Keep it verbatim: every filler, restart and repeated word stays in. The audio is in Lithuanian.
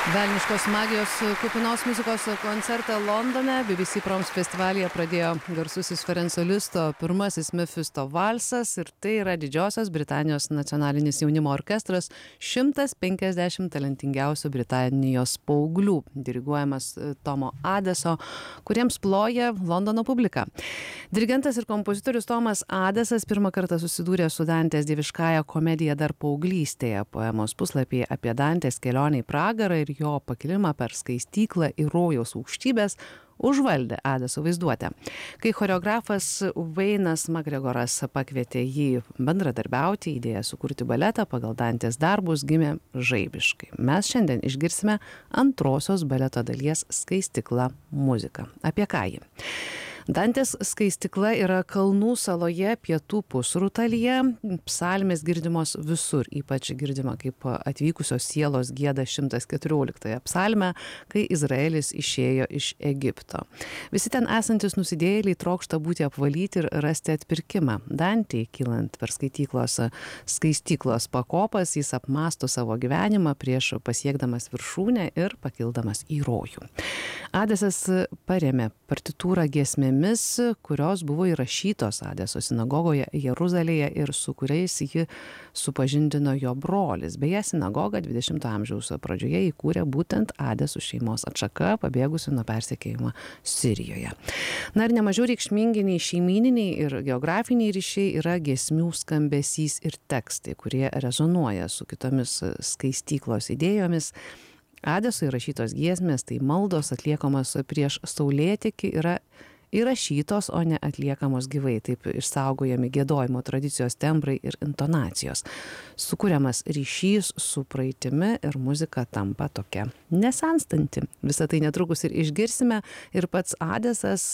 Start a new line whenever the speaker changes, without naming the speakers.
Velniškos magijos kupinos muzikos koncertą Londone B B C Proms festivalyje pradėjo garsusis Ferenco Listo pirmasis Mefisto valsas ir tai yra Didžiosios Britanijos nacionalinis jaunimo orkestras, šimtas penkiasdešimt talentingiausių Britanijos paauglių, diriguojamas Tomo Adeso, kuriems ploja Londono publika. Dirigentas ir kompozitorius Tomas Adesas pirmą kartą susidūrė su Dantės dieviškąja komedija dar paauglystėje. Poemos puslapyje apie Dantės kelionę į pragarą ir jo pakilimą per skaistyklą į rojaus aukštybės užvaldė Adeso vaizduotę. Kai choreografas Vainas Makgregoras pakvietė jį bendradarbiauti, idėją sukurti baletą pagal Dantės darbus gimė žaibiškai. Mes šiandien išgirsime antrosios baleto dalies Skaistykla muziką. Apie ką ji? Dantės skaistykla yra kalnų saloje pietų pusrutulyje. Psalmės girdimos visur, ypač girdima, kaip atvykusios sielos gieda šimtas keturioliktąją psalmę, kai Izraelis išėjo iš Egipto. Visi ten esantys nusidėjėliai trokšta būti apvalyti ir rasti atpirkimą. Dantei, kylant per skaityklos skaistyklos pakopas, jis apmąsto savo gyvenimą prieš pasiekdamas viršūnę ir pakildamas į rojų. Adesas parėmė partitūrą giesmėmis, kurios buvo įrašytos Adeso sinagogoje Jeruzalėje ir su kuriais ji supažindino jo brolis. Beje, sinagogą dvidešimto amžiaus pradžioje įkūrė būtent Adesų šeimos atšaka, pabėgusi nuo persekiojimo Sirijoje. Na ir nemažiau reikšmingi nei šeimyniniai ir geografiniai ryšiai yra giesmių skambesys ir tekstai, kurie rezonuoja su kitomis skaistyklos idėjomis. Adeso įrašytos giesmės, tai maldos atliekamos prieš saulėtekį, yra įrašytos, o ne atliekamos gyvai. Taip išsaugojami giedojimo tradicijos tembrai ir intonacijos. Sukuriamas ryšys su praeitimi ir muzika tampa tokia nesenstanti. Visą tai netrukus ir išgirsime ir pats Adesas